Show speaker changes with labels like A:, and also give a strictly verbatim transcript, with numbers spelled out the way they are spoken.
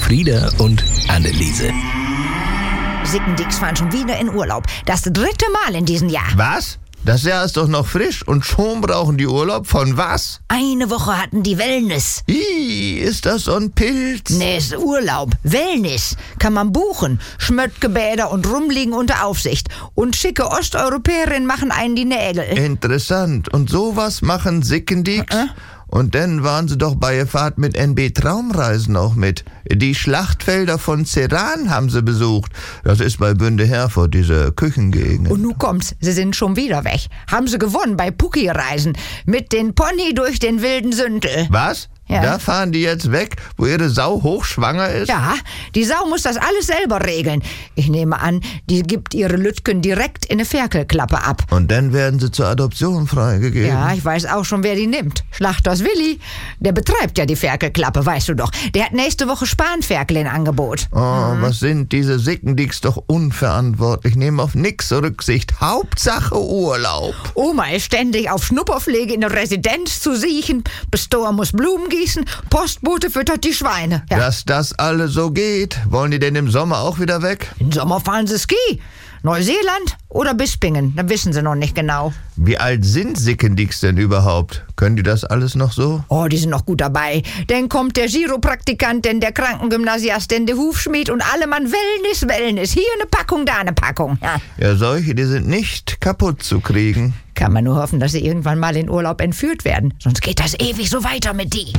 A: Frieda und Anneliese.
B: Sickendicks fahren schon wieder in Urlaub. Das dritte Mal in diesem Jahr.
C: Was? Das Jahr ist doch noch frisch und schon brauchen die Urlaub von was?
B: Eine Woche hatten die Wellness.
C: Ih, ist das so ein Pilz?
B: Nee, ist Urlaub. Wellness. Kann man buchen. Schmöttgebäder und rumliegen unter Aufsicht. Und schicke Osteuropäerinnen machen einen die Nägel.
C: Interessant. Und sowas machen Sickendicks?
B: Äh?
C: Und dann waren sie doch bei der Fahrt mit N B Traumreisen auch mit. Die Schlachtfelder von Sedan haben sie besucht. Das ist bei Bünde Herford, diese Küchengegend.
B: Und nun kommt's, sie sind schon wieder weg. Haben sie gewonnen bei Pucki-Reisen. Mit den Pony durch den wilden Sündel.
C: Was?
B: Ja.
C: Da fahren die jetzt weg, wo ihre Sau hochschwanger ist?
B: Ja, die Sau muss das alles selber regeln. Ich nehme an, die gibt ihre Lütken direkt in eine Ferkelklappe ab.
C: Und dann werden sie zur Adoption freigegeben.
B: Ja, ich weiß auch schon, wer die nimmt. Schlachters Willi. Der betreibt ja die Ferkelklappe, weißt du doch. Der hat nächste Woche Spanferkel in Angebot.
C: Oh, mhm. Was sind diese Sickendicks doch unverantwortlich. Nehmen auf nix Rücksicht. Hauptsache Urlaub.
B: Oma ist ständig auf Schnupperpflege in der Residenz zu siechen. Bestoer muss Blumen gießen. Postbote füttert die Schweine. Ja.
C: Dass das alles so geht. Wollen die denn im Sommer auch wieder weg?
B: Im Sommer fahren sie Ski. Neuseeland oder Bispingen, da wissen sie noch nicht genau.
C: Wie alt sind Sickendicks denn überhaupt? Können die das alles noch so?
B: Oh, die sind noch gut dabei. Dann kommt der Chiropraktikant, denn der Krankengymnasiast, denn der Hufschmied und alle Mann Wellness, Wellness. Hier eine Packung, da eine Packung. Ja.
C: Ja, solche, die sind nicht kaputt zu kriegen.
B: Kann man nur hoffen, dass sie irgendwann mal in Urlaub entführt werden. Sonst geht das ewig so weiter mit die.